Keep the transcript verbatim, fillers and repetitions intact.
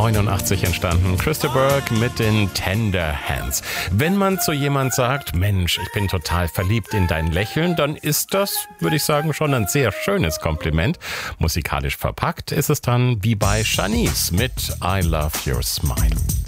neunzehnhundertneunundachtzig entstanden. Krista Burke mit den Tender Hands. Wenn man zu jemand sagt, Mensch, ich bin total verliebt in dein Lächeln, dann ist das, würde ich sagen, schon ein sehr schönes Kompliment. Musikalisch verpackt ist es dann wie bei Shanice mit I Love Your Smile.